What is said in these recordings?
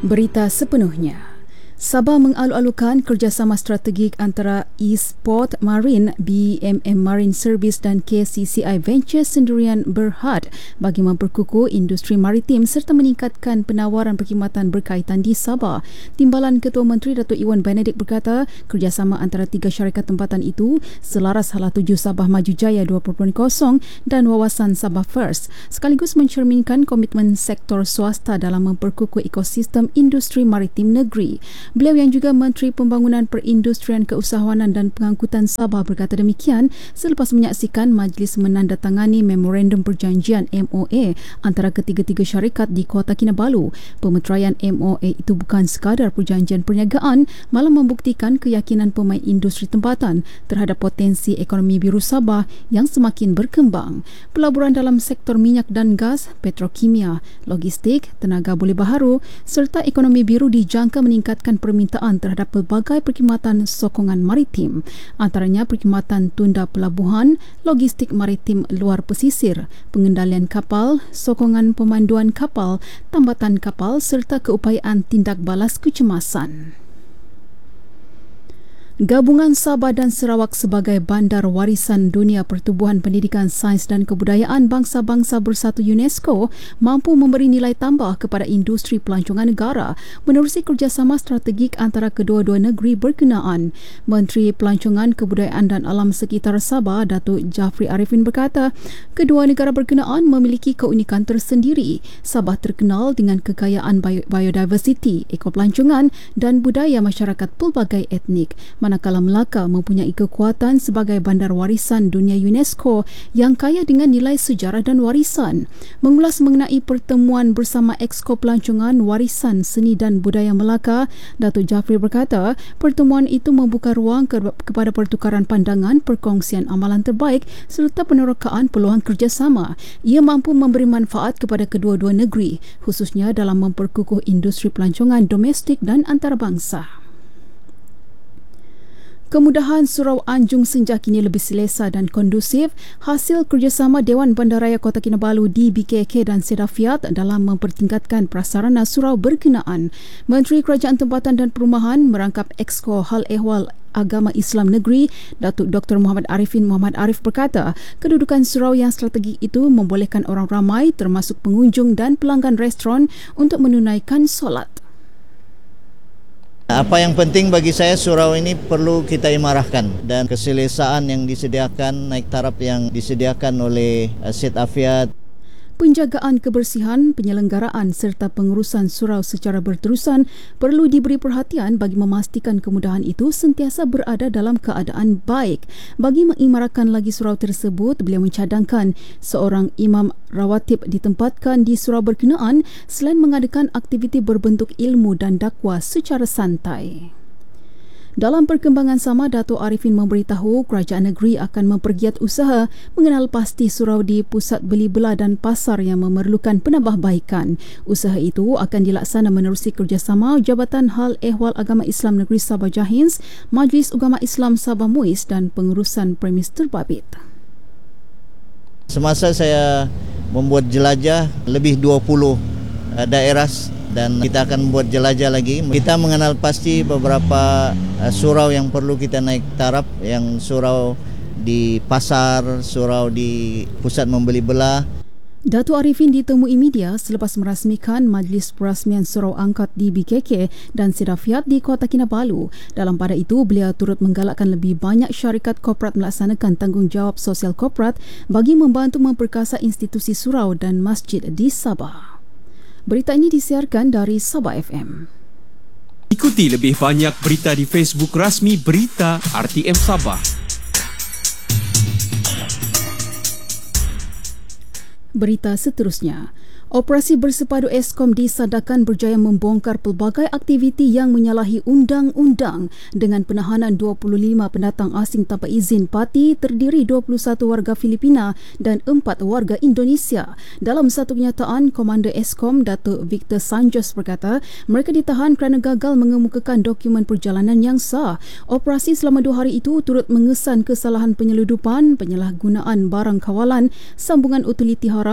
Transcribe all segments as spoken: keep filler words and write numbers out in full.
Berita sepenuhnya. Sabah mengalu-alukan kerjasama strategik antara East Port Marine, B M M Marine Service dan K C C I Venture Sendirian Berhad bagi memperkukuh industri maritim serta meningkatkan penawaran perkhidmatan berkaitan di Sabah. Timbalan Ketua Menteri Datuk Iwan Benedict berkata, kerjasama antara tiga syarikat tempatan itu selaras hala tuju Sabah Maju Jaya dua ribu dua puluh dan wawasan Sabah First, sekaligus mencerminkan komitmen sektor swasta dalam memperkukuh ekosistem industri maritim negeri. Beliau yang juga Menteri Pembangunan Perindustrian Keusahawanan dan Pengangkutan Sabah berkata demikian selepas menyaksikan majlis menandatangani Memorandum Perjanjian M O A antara ketiga-tiga syarikat di Kota Kinabalu. Pemeteraian M O A itu bukan sekadar perjanjian perniagaan, malah membuktikan keyakinan pemain industri tempatan terhadap potensi ekonomi biru Sabah yang semakin berkembang. Pelaburan dalam sektor minyak dan gas, petrokimia, logistik, tenaga boleh baharu serta ekonomi biru dijangka meningkatkan permintaan terhadap pelbagai perkhidmatan sokongan maritim, antaranya perkhidmatan tunda pelabuhan, logistik maritim luar pesisir, pengendalian kapal, sokongan pemanduan kapal, tambatan kapal serta keupayaan tindak balas kecemasan. Gabungan Sabah dan Sarawak sebagai Bandar Warisan Dunia Pertubuhan Pendidikan Sains dan Kebudayaan Bangsa-Bangsa Bersatu UNESCO mampu memberi nilai tambah kepada industri pelancongan negara menerusi kerjasama strategik antara kedua-dua negeri berkenaan. Menteri Pelancongan, Kebudayaan dan Alam Sekitar Sabah, Datuk Jafri Arifin berkata, kedua negara berkenaan memiliki keunikan tersendiri. Sabah terkenal dengan kekayaan biodiversiti, ekopelancongan dan budaya masyarakat pelbagai etnik, manakala Melaka mempunyai kekuatan sebagai bandar warisan dunia UNESCO yang kaya dengan nilai sejarah dan warisan. Mengulas mengenai pertemuan bersama Exco Pelancongan Warisan Seni dan Budaya Melaka, Datuk Jafri berkata, pertemuan itu membuka ruang ke- kepada pertukaran pandangan, perkongsian amalan terbaik serta penerokaan peluang kerjasama. Ia mampu memberi manfaat kepada kedua-dua negeri, khususnya dalam memperkukuh industri pelancongan domestik dan antarabangsa. Kemudahan Surau Anjung Senja kini lebih selesa dan kondusif hasil kerjasama Dewan Bandaraya Kota Kinabalu D B K K dan Sedafiat dalam mempertingkatkan prasarana surau berkenaan. Menteri Kerajaan Tempatan dan Perumahan merangkap Exco Hal Ehwal Agama Islam Negeri, Datuk Doktor Muhammad Arifin Muhammad Arif berkata, kedudukan surau yang strategik itu membolehkan orang ramai termasuk pengunjung dan pelanggan restoran untuk menunaikan solat. Apa yang penting bagi saya, surau ini perlu kita imarahkan dan keselesaan yang disediakan, naik taraf yang disediakan oleh Sedafiat. Penjagaan kebersihan, penyelenggaraan serta pengurusan surau secara berterusan perlu diberi perhatian bagi memastikan kemudahan itu sentiasa berada dalam keadaan baik. Bagi mengimarahkan lagi surau tersebut, beliau mencadangkan seorang imam rawatib ditempatkan di surau berkenaan selain mengadakan aktiviti berbentuk ilmu dan dakwah secara santai. Dalam perkembangan sama, Datuk Arifin memberitahu kerajaan negeri akan mempergiat usaha mengenal pasti surau di pusat beli belah dan pasar yang memerlukan penambahbaikan. Usaha itu akan dilaksana menerusi kerjasama Jabatan Hal Ehwal Agama Islam Negeri Sabah Jahins, Majlis Ugama Islam Sabah Muiz dan pengurusan premis terbabit. Semasa saya membuat jelajah lebih dua puluh daerah dan kita akan buat jelajah lagi. Kita mengenal pasti beberapa uh, surau yang perlu kita naik taraf, yang surau di pasar, surau di pusat membeli belah. Datuk Arifin ditemui media selepas merasmikan Majlis Perasmian Surau Angkat D B K K dan Sedafiat di Kota Kinabalu. Dalam pada itu, beliau turut menggalakkan lebih banyak syarikat korporat melaksanakan tanggungjawab sosial korporat bagi membantu memperkasa institusi surau dan masjid di Sabah. Berita ini disiarkan dari Sabah F M. Ikuti lebih banyak berita di Facebook rasmi Berita R T M Sabah. Berita seterusnya. Operasi bersepadu Eskom disadangkan berjaya membongkar pelbagai aktiviti yang menyalahi undang-undang dengan penahanan dua puluh lima pendatang asing tanpa izin parti terdiri dua puluh satu warga Filipina dan empat warga Indonesia. Dalam satu kenyataan, Komander Eskom Datuk Victor Sanjos berkata mereka ditahan kerana gagal mengemukakan dokumen perjalanan yang sah. Operasi selama dua hari itu turut mengesan kesalahan penyeludupan, penyalahgunaan barang kawalan, sambungan utiliti haram,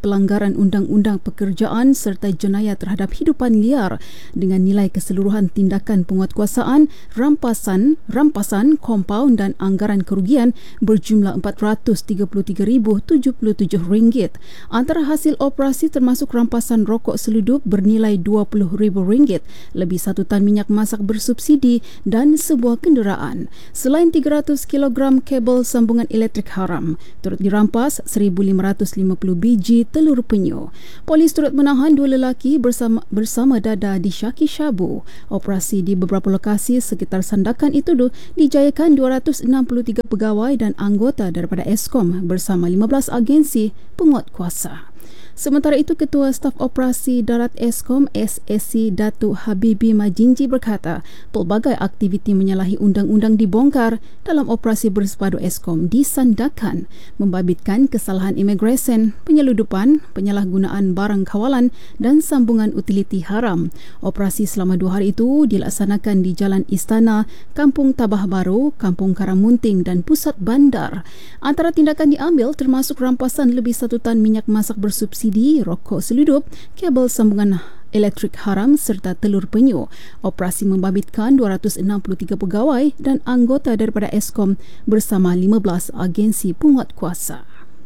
pelanggaran undang-undang pekerjaan serta jenayah terhadap hidupan liar dengan nilai keseluruhan tindakan penguatkuasaan, rampasan, rampasan, kompaun dan anggaran kerugian berjumlah empat ratus tiga puluh tiga ribu tujuh puluh tujuh ringgit. Antara hasil operasi termasuk rampasan rokok seludup bernilai dua puluh ribu ringgit, lebih satu tan minyak masak bersubsidi dan sebuah kenderaan. Selain tiga ratus kilogram kabel sambungan elektrik haram, turut dirampas seribu lima ratus lima puluh biji telur penyu. Polis turut menahan dua lelaki bersama bersama dada disyaki syabu. Operasi di beberapa lokasi sekitar Sandakan itu dijayakan dua ratus enam puluh tiga pegawai dan anggota daripada Eskom bersama lima belas agensi penguat kuasa. Sementara itu, Ketua Staf Operasi Darat Eskom S S C Datuk Habibi Majinji berkata pelbagai aktiviti menyalahi undang-undang dibongkar dalam operasi bersepadu Eskom di Sandakan, membabitkan kesalahan imigresen, penyeludupan, penyalahgunaan barang kawalan dan sambungan utiliti haram. Operasi selama dua hari itu dilaksanakan di Jalan Istana, Kampung Tabah Baru, Kampung Karamunting dan Pusat Bandar. Antara tindakan diambil termasuk rampasan lebih satu tan minyak masak bersubsidi, rokok seludup, kabel sambungan elektrik haram serta telur penyu. Operasi membabitkan dua ratus enam puluh tiga pegawai dan anggota daripada Eskom bersama lima belas agensi penguat kuasa.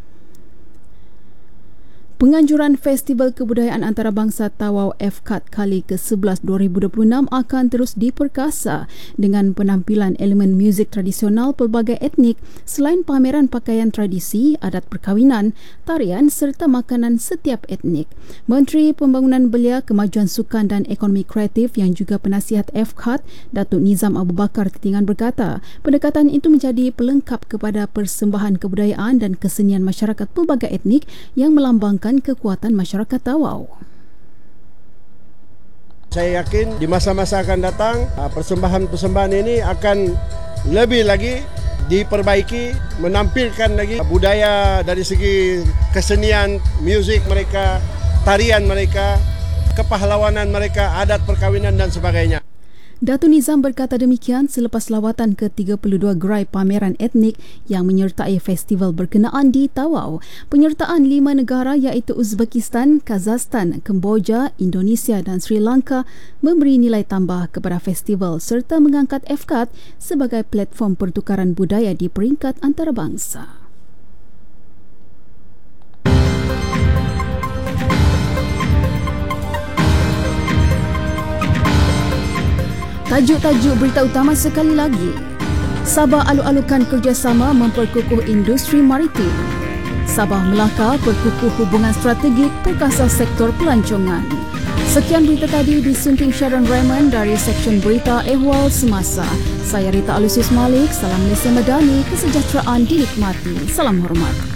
Penganjuran Festival Kebudayaan Antarabangsa Tawau F C A T kali ke sebelas dua ribu dua puluh enam akan terus diperkasa dengan penampilan elemen muzik tradisional pelbagai etnik selain pameran pakaian tradisi, adat perkahwinan, tarian serta makanan setiap etnik. Menteri Pembangunan Belia, Kemajuan Sukan dan Ekonomi Kreatif yang juga penasihat F C A T, Datuk Nizam Abu Bakar Tetingan berkata, pendekatan itu menjadi pelengkap kepada persembahan kebudayaan dan kesenian masyarakat pelbagai etnik yang melambangkan kekuatan masyarakat Tawau. Saya yakin di masa-masa akan datang persembahan-persembahan ini akan lebih lagi diperbaiki, menampilkan lagi budaya dari segi kesenian, muzik mereka, tarian mereka, kepahlawanan mereka, adat perkahwinan dan sebagainya. Datuk Nizam berkata demikian selepas lawatan ke tiga puluh dua gerai pameran etnik yang menyertai festival berkenaan di Tawau. Penyertaan lima negara iaitu Uzbekistan, Kazakhstan, Kemboja, Indonesia dan Sri Lanka memberi nilai tambah kepada festival serta mengangkat F C A T sebagai platform pertukaran budaya di peringkat antarabangsa. Tajuk-tajuk berita utama sekali lagi. Sabah alu-alukan kerjasama memperkukuh industri maritim. Sabah Melaka perkukuh hubungan strategik perkasa sektor pelancongan. Sekian berita tadi disunting Sharon Raymond dari Seksyen Berita Ehwal Semasa. Saya Rita Alusius Malik, salam Malaysia Madani, kesejahteraan dinikmati. Salam hormat.